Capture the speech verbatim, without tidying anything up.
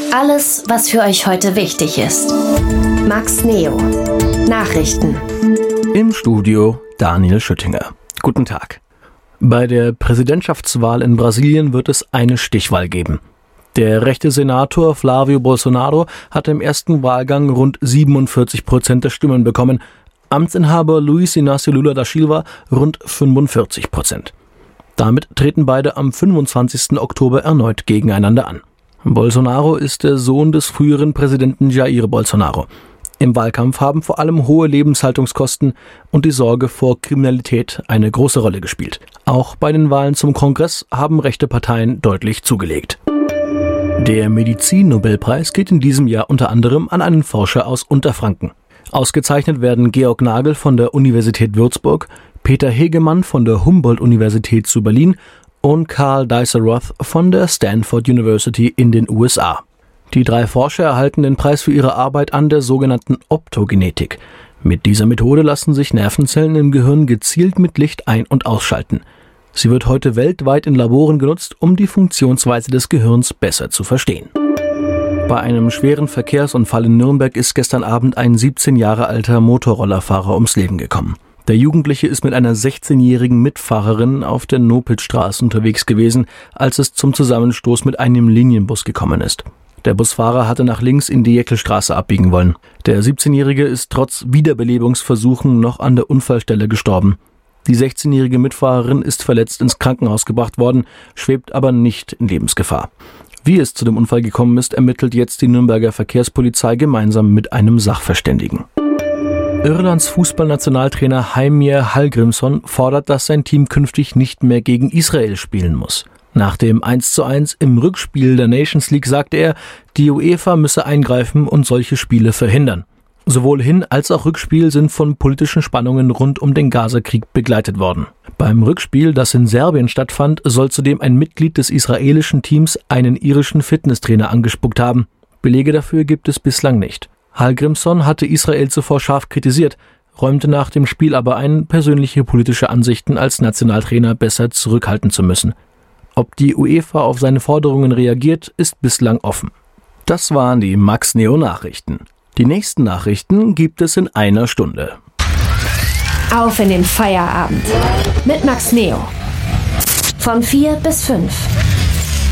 Alles, was für euch heute wichtig ist. Max Neo. Nachrichten. Im Studio Daniel Schüttinger. Guten Tag. Bei der Präsidentschaftswahl in Brasilien wird es eine Stichwahl geben. Der rechte Senator Flávio Bolsonaro hat im ersten Wahlgang rund siebenundvierzig Prozent der Stimmen bekommen, Amtsinhaber Luiz Inácio Lula da Silva rund fünfundvierzig Prozent. Damit treten beide am fünfundzwanzigsten Oktober erneut gegeneinander an. Bolsonaro ist der Sohn des früheren Präsidenten Jair Bolsonaro. Im Wahlkampf haben vor allem hohe Lebenshaltungskosten und die Sorge vor Kriminalität eine große Rolle gespielt. Auch bei den Wahlen zum Kongress haben rechte Parteien deutlich zugelegt. Der Medizin-Nobelpreis geht in diesem Jahr unter anderem an einen Forscher aus Unterfranken. Ausgezeichnet werden Georg Nagel von der Universität Würzburg, Peter Hegemann von der Humboldt-Universität zu Berlin und Karl Deiser-Roth von der Stanford University in den U S A. Die drei Forscher erhalten den Preis für ihre Arbeit an der sogenannten Optogenetik. Mit dieser Methode lassen sich Nervenzellen im Gehirn gezielt mit Licht ein- und ausschalten. Sie wird heute weltweit in Laboren genutzt, um die Funktionsweise des Gehirns besser zu verstehen. Bei einem schweren Verkehrsunfall in Nürnberg ist gestern Abend ein siebzehn Jahre alter Motorrollerfahrer ums Leben gekommen. Der Jugendliche ist mit einer sechzehnjährigen Mitfahrerin auf der Nopitzstraße unterwegs gewesen, als es zum Zusammenstoß mit einem Linienbus gekommen ist. Der Busfahrer hatte nach links in die Jäckelstraße abbiegen wollen. Der siebzehnjährige ist trotz Wiederbelebungsversuchen noch an der Unfallstelle gestorben. Die sechzehnjährige Mitfahrerin ist verletzt ins Krankenhaus gebracht worden, schwebt aber nicht in Lebensgefahr. Wie es zu dem Unfall gekommen ist, ermittelt jetzt die Nürnberger Verkehrspolizei gemeinsam mit einem Sachverständigen. Irlands Fußballnationaltrainer Heimir Hallgrímsson fordert, dass sein Team künftig nicht mehr gegen Israel spielen muss. Nach dem eins zu eins im Rückspiel der Nations League sagte er, die UEFA müsse eingreifen und solche Spiele verhindern. Sowohl Hin- als auch Rückspiel sind von politischen Spannungen rund um den Gazakrieg begleitet worden. Beim Rückspiel, das in Serbien stattfand, soll zudem ein Mitglied des israelischen Teams einen irischen Fitnesstrainer angespuckt haben. Belege dafür gibt es bislang nicht. Hallgrímsson hatte Israel zuvor scharf kritisiert, räumte nach dem Spiel aber ein, persönliche politische Ansichten als Nationaltrainer besser zurückhalten zu müssen. Ob die UEFA auf seine Forderungen reagiert, ist bislang offen. Das waren die Max Neo Nachrichten. Die nächsten Nachrichten gibt es in einer Stunde. Auf in den Feierabend mit Max Neo. Von vier bis fünf.